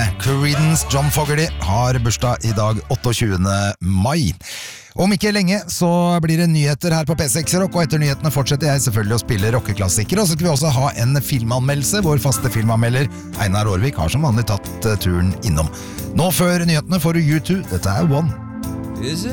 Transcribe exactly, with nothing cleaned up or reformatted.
Creedence John Fogerty har bursdag i dag tjuende mai. Om ikke lenge så blir det nyheter her på P seks Rock, og etter nyhetene fortsetter jeg selvfølgelig å spille rockeklassikere, og så skal vi også ha en filmanmeldelse. Vår faste filmanmelder Einar Aarvik har som vanlig tatt turen innom. Nå før nyhetene får du U to, dette er One.